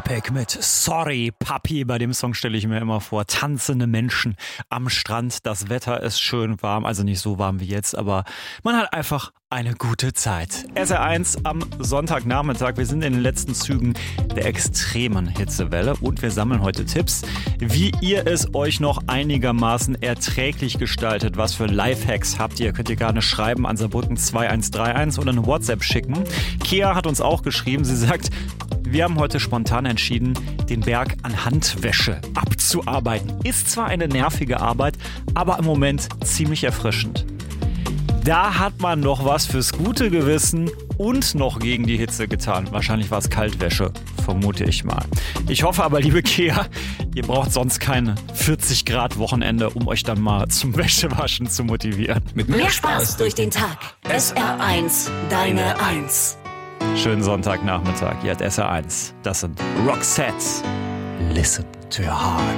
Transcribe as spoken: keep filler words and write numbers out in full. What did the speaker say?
Topic mit Sorry Papi. Bei dem Song stelle ich mir immer vor, tanzende Menschen am Strand. Das Wetter ist schön warm, also nicht so warm wie jetzt, aber man hat einfach eine gute Zeit. S R eins am Sonntagnachmittag. Wir sind in den letzten Zügen der extremen Hitzewelle und wir sammeln heute Tipps, wie ihr es euch noch einigermaßen erträglich gestaltet. Was für Lifehacks habt ihr? Könnt ihr gerne schreiben an Saarbrücken zwei eins drei eins oder eine WhatsApp schicken. Kea hat uns auch geschrieben. Sie sagt, wir haben heute spontan entschieden, den Berg an Handwäsche abzuarbeiten. Ist zwar eine nervige Arbeit, aber im Moment ziemlich erfrischend. Da hat man noch was fürs gute Gewissen und noch gegen die Hitze getan. Wahrscheinlich war es Kaltwäsche, vermute ich mal. Ich hoffe aber, liebe Kea, ihr braucht sonst keine vierzig Grad Wochenende, um euch dann mal zum Wäschewaschen zu motivieren. Mit mehr Spaß durch den Tag. S R eins, deine Eins. Schönen Sonntagnachmittag, ihr habt S R eins. Das sind Roxette. Listen to your heart.